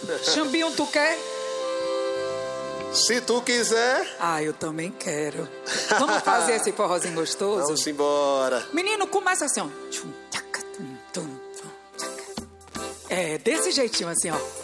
Chambinho, tu quer? Se tu quiser. Ah, eu também quero. Vamos fazer esse forrozinho gostoso? Vamos embora. Menino, começa assim, ó. É, desse jeitinho assim, ó.